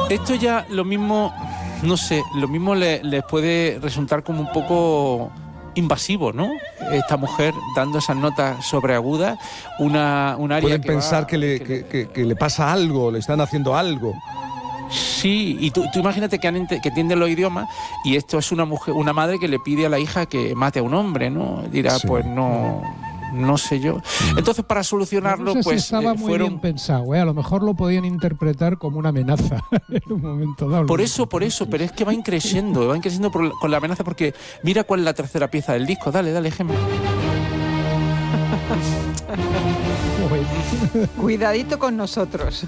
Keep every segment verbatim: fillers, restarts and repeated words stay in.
Esto ya lo mismo, no sé, lo mismo les le puede resultar como un poco invasivo, ¿no? Esta mujer dando esas notas sobreagudas, una, un área Pueden que pensar va, que, le, que, que, que le pasa algo, le están haciendo algo. Sí, y tú, tú imagínate que, han, que entienden los idiomas y esto es una mujer, una madre que le pide a la hija que mate a un hombre, ¿no? Dirá, sí. pues no... no sé yo. Entonces, para solucionarlo, no sé pues si estaba eh, muy fueron... bien pensado, ¿eh? A lo mejor lo podían interpretar como una amenaza en un momento dado. Por eso, por eso, pero es que va increciendo, va increciendo por, con la amenaza, porque mira cuál es la tercera pieza del disco. Dale, dale, Gemma. Cuidadito con nosotros.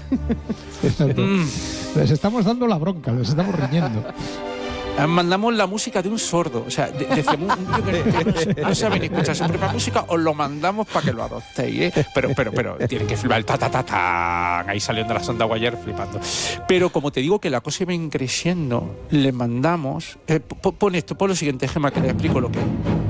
Les estamos dando la bronca, les estamos riñendo. Mandamos la música de un sordo, o sea, de, de, de un tío que, que no, no saben escuchar su propia música, os lo mandamos para que lo adoptéis, ¿eh? Pero, pero, pero, tienen que flipar el ta ta ta ta, ahí saliendo la sonda Wire flipando. Pero como te digo que la cosa iba creciendo, le mandamos, eh, pon esto, pon lo siguiente, Gemma, que te explico lo que es.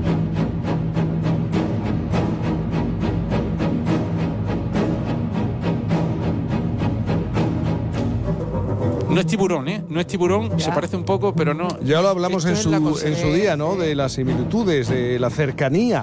No es tiburón, ¿eh? No es tiburón, ya. Se parece un poco, pero no. Ya lo hablamos en su, en su día, ¿no? De las similitudes, de la cercanía.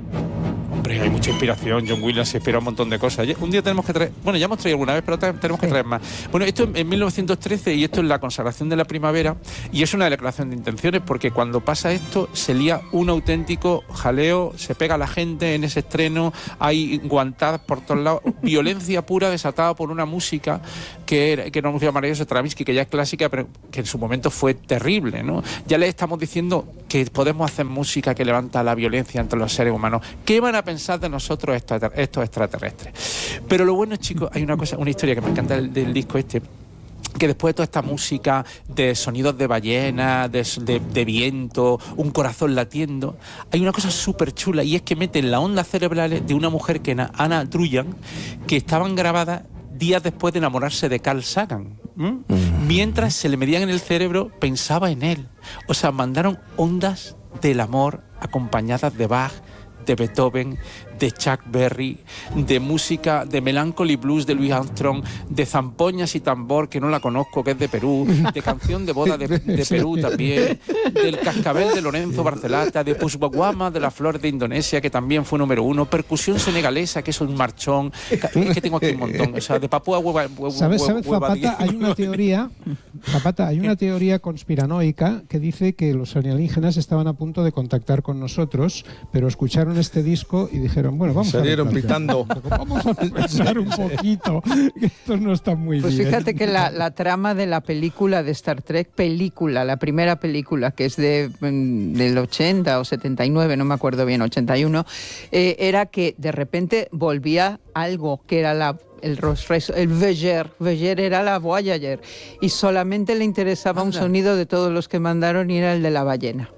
Hombre, hay mucha inspiración. John Williams se inspira un montón de cosas. Un día tenemos que traer... Bueno, ya hemos traído alguna vez, pero tenemos que traer más. Bueno, esto en mil novecientos trece y esto es la consagración de la primavera y es una declaración de intenciones porque cuando pasa esto se lía un auténtico jaleo, se pega a la gente en ese estreno, hay guantadas por todos lados, violencia pura desatada por una música que era, que no nos llamaría Stravinsky, que ya es clásica, pero que en su momento fue terrible, ¿no? Ya les estamos diciendo que podemos hacer música que levanta la violencia entre los seres humanos. ¿Qué van a pensar de nosotros estos, estos extraterrestres? Pero lo bueno, chicos, hay una cosa, una historia que me encanta del, del disco este, que después de toda esta música de sonidos de ballena, de, de, de viento, un corazón latiendo, hay una cosa súper chula y es que meten las ondas cerebrales de una mujer que era Anna Druyan, que estaban grabadas días después de enamorarse de Carl Sagan. ¿Mm? Mientras se le medían en el cerebro, pensaba en él. O sea, mandaron ondas del amor acompañadas de Bach, de Beethoven, de Chuck Berry, de música, de Melancholy Blues de Louis Armstrong, de Zampoñas y Tambor, que no la conozco, que es de Perú, de Canción de Boda de, de Perú también, del Cascabel de Lorenzo Barcelata, de Pusbaguama de la Flor de Indonesia, que también fue número uno, percusión senegalesa, que es un marchón, es que tengo aquí un montón, o sea, de Papúa Hueva... hueva ¿Sabes, ¿sabes Zapata? Hay una teoría, Zapata, hay una teoría conspiranoica que dice que los alienígenas estaban a punto de contactar con nosotros, pero escucharon este disco y dijeron, bueno, vamos salieron a pitando. Vamos a pensar un poquito, que estos no están muy pues bien. Pues fíjate que la, la trama de la película de Star Trek, película, la primera película, que es de del ochenta o setenta y nueve, no me acuerdo bien, ochenta y uno, eh, era que de repente volvía algo que era la el el Voyager, Voyager era la Voyager, y solamente le interesaba Anda. un sonido de todos los que mandaron y era el de la ballena.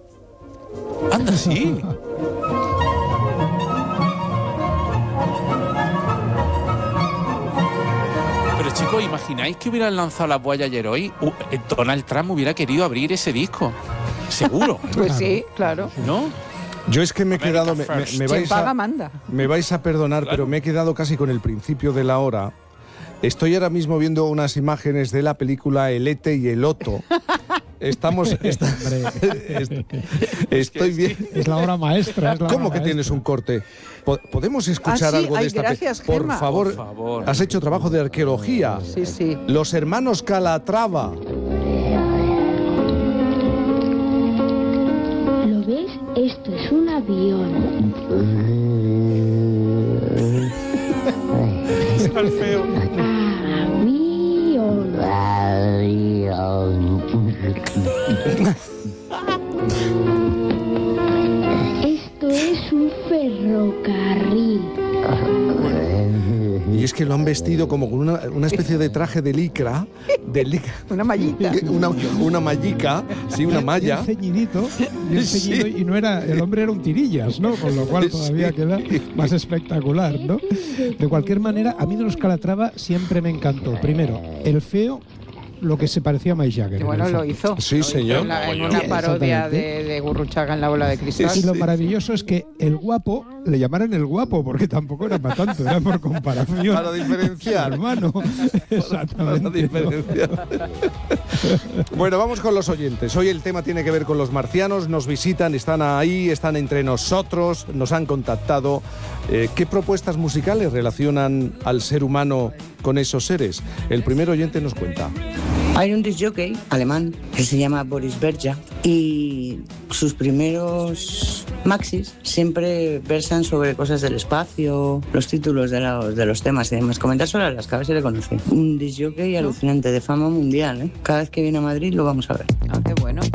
Anda, sí. Pero chicos, ¿imagináis que hubieran lanzado la Voyager hoy? Uh, Donald Trump hubiera querido abrir ese disco. Seguro. Pues sí, claro. ¿No? Yo es que me he quedado, me, me, me, vais paga, a, manda. me vais a perdonar, claro. Pero me he quedado casi con el principio de la hora. Estoy ahora mismo viendo unas imágenes de la película El Ete y el Otto. Estamos... Está, est, estoy bien... Es la obra maestra. Es la ¿Cómo obra que maestra. tienes un corte? ¿Podemos escuchar ah, sí, algo de ay, esta gracias, Por Gemma. favor, Por favor, has hecho trabajo de arqueología. Sí, sí. Los hermanos Calatrava. ¿Lo ves? Esto es un avión. Es mal feo. Avión. Esto es un ferrocarril. Y es que lo han vestido como con una, una especie de traje de licra, de licra una mallita, una, una mallica, sí, una malla, bien ceñidito, bien ceñido, sí. Y no era, el hombre era un tirillas, ¿no? Con lo cual todavía sí. Queda más espectacular, ¿no? De cualquier manera, a mí de los Calatrava siempre me encantó. Primero, el feo lo que se parecía a Mick Jagger. Que bueno, en el lo fondo. hizo. Sí, lo señor. hizo en, la- en una Sí, parodia exactamente. de, de Gurruchaga en La bola de cristal. Y lo maravilloso es que el guapo le llamaran el guapo, porque tampoco era para tanto, era por comparación. Para diferenciar. Hermano. Exactamente. Para diferenciar. Bueno, vamos con los oyentes. Hoy el tema tiene que ver con los marcianos. Nos visitan, están ahí, están entre nosotros, nos han contactado. Eh, ¿Qué propuestas musicales relacionan al ser humano con esos seres? El primer oyente nos cuenta. Hay un disc jockey alemán que se llama Boris Berja y sus primeros maxis siempre versan sobre cosas del espacio, los títulos de los, de los temas y demás. Comentar sobre las cabezas se le conoce. Un disc jockey alucinante, de fama mundial, ¿eh? Cada vez que viene a Madrid lo vamos a ver. Ah, qué bueno.